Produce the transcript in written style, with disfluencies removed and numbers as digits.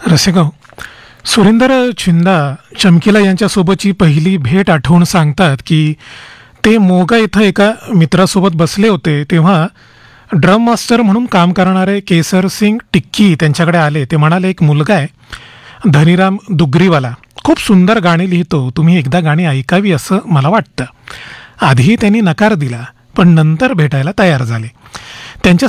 रसेगाव सुरेंदर छिंदा चमकीला यांच्यासोबतची पहिली भेट आठवून सांगतात की ते मोगा इथं एका मित्रासोबत बसले होते तेव्हा ड्रम मास्टर म्हणून काम करणारे केसर सिंग टिक्की त्यांच्याकडे आले. ते म्हणाले, एक मुलगा आहे धनीराम दुग्रीवाला, खूप सुंदर गाणी लिहितो, तुम्ही एकदा गाणी ऐकावी असं मला वाटतं. आधी त्यांनी नकार दिला पण नंतर भेटायला तयार झाले. त्यांच्या